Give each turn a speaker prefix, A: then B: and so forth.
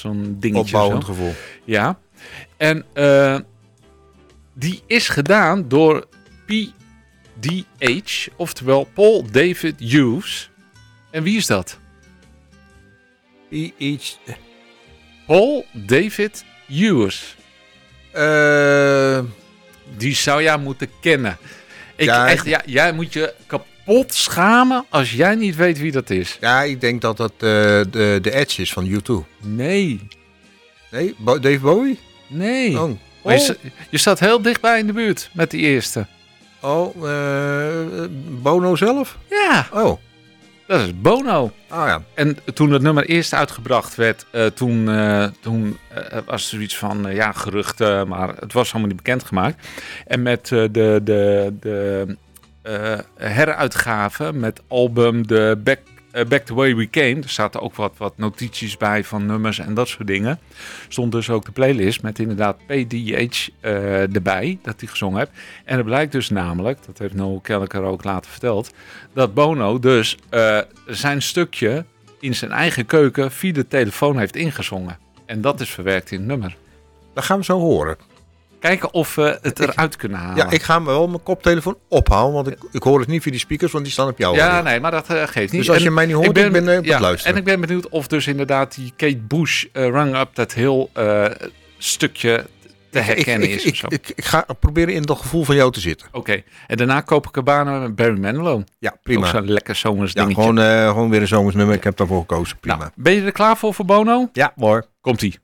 A: zo'n dingetje.
B: Opbouwend
A: zo.
B: gevoel.
A: Ja. En die is gedaan door PDH, oftewel Paul David Hughes. En wie is dat?
B: Iets.
A: Paul David Hughes. Die zou jij moeten kennen. Jij moet je kapot schamen als jij niet weet wie dat is.
B: Ja, ik denk dat dat de Edge is van U2.
A: Nee.
B: Nee? Dave Bowie?
A: Nee.
B: Oh.
A: Maar je staat heel dichtbij in de buurt met die eerste.
B: Bono zelf?
A: Ja.
B: Oh.
A: Dat is Bono.
B: Ah ja.
A: En toen het nummer eerst uitgebracht werd, toen was er zoiets van, geruchten, maar het was allemaal niet bekendgemaakt. En met de heruitgave, met album de Back the Way We Came, er zaten ook wat notities bij van nummers en dat soort dingen. Stond dus ook de playlist met inderdaad PDH erbij, dat hij gezongen heeft. En het blijkt dus namelijk, dat heeft Noel Gallagher ook later verteld, dat Bono dus zijn stukje in zijn eigen keuken via de telefoon heeft ingezongen. En dat is verwerkt in het nummer.
B: Dat gaan we zo horen.
A: Kijken of we het eruit kunnen halen.
B: Ja, ik ga wel mijn koptelefoon ophouden, want ik hoor het niet via die speakers, want die staan op jou.
A: Ja, nee, maar dat geeft niet.
B: Dus als je mij niet hoort, ik ben op het luisteren.
A: En ik ben benieuwd of dus inderdaad die Kate Bush Rung Up, dat heel stukje te herkennen is.
B: Ik ga proberen in dat gevoel van jou te zitten.
A: Oké. En daarna Copacabana met Barry Manilow.
B: Ja, prima.
A: Ook zo'n lekker zomers
B: Ja,
A: dingetje.
B: gewoon weer een zomers nummer. Ik heb daarvoor gekozen. Prima.
A: Nou, ben je er klaar voor Bono?
B: Ja, mooi.
A: Komt-ie.